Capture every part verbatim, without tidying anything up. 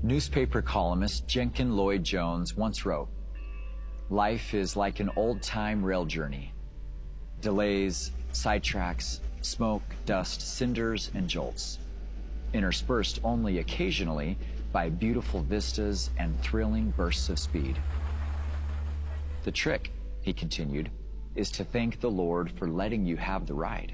Newspaper columnist Jenkin Lloyd-Jones once wrote, "Life is like an old-time rail journey. Delays, sidetracks, smoke, dust, cinders, and jolts, interspersed only occasionally by beautiful vistas and thrilling bursts of speed. The trick," he continued, "is to thank the Lord for letting you have the ride."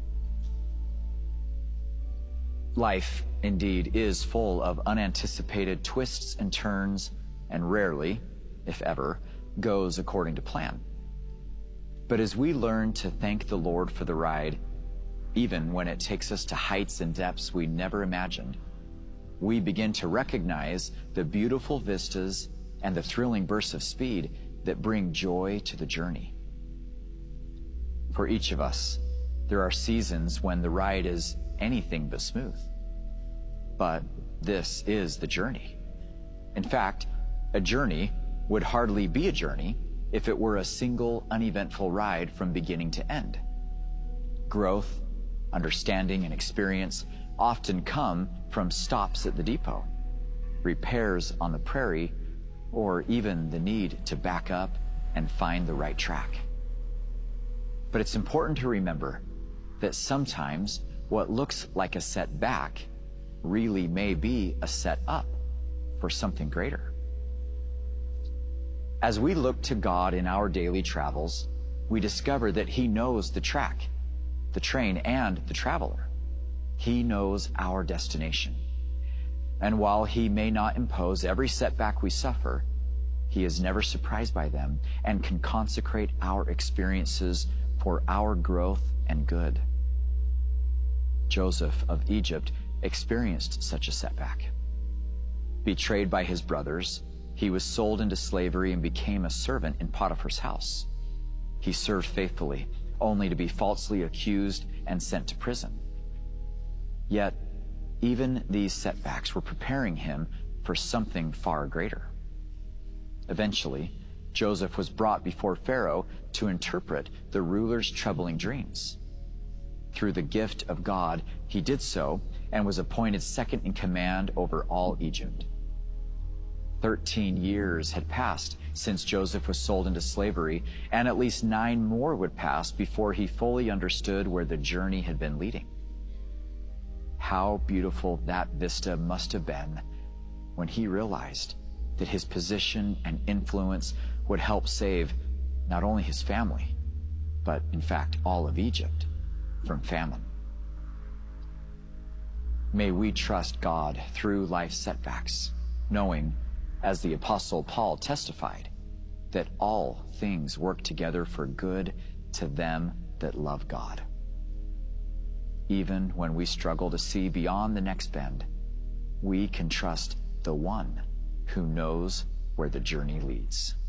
Life, indeed, is full of unanticipated twists and turns, and rarely, if ever, goes according to plan. But as we learn to thank the Lord for the ride, even when it takes us to heights and depths we never imagined, we begin to recognize the beautiful vistas and the thrilling bursts of speed that bring joy to the journey. For each of us, there are seasons when the ride is anything but smooth. But this is the journey. In fact, a journey would hardly be a journey if it were a single uneventful ride from beginning to end. Growth, understanding, and experience often come from stops at the depot, repairs on the prairie, or even the need to back up and find the right track. But it's important to remember that sometimes what looks like a setback really may be a set up for something greater. As we look to God in our daily travels, we discover that He knows the track, the train, and the traveler. He knows our destination. And while He may not impose every setback we suffer, He is never surprised by them and can consecrate our experiences for our growth and good. Joseph of Egypt experienced such a setback. Betrayed by his brothers, he was sold into slavery and became a servant in Potiphar's house. He served faithfully, only to be falsely accused and sent to prison. Yet, even these setbacks were preparing him for something far greater. Eventually, Joseph was brought before Pharaoh to interpret the ruler's troubling dreams. Through the gift of God, he did so and was appointed second in command over all Egypt. Thirteen years had passed since Joseph was sold into slavery, and at least nine more would pass before he fully understood where the journey had been leading. How beautiful that vista must have been when he realized that his position and influence would help save not only his family, but in fact all of Egypt from famine. May we trust God through life's setbacks, knowing, as the Apostle Paul testified, that all things work together for good to them that love God. Even when we struggle to see beyond the next bend, we can trust the one who knows where the journey leads.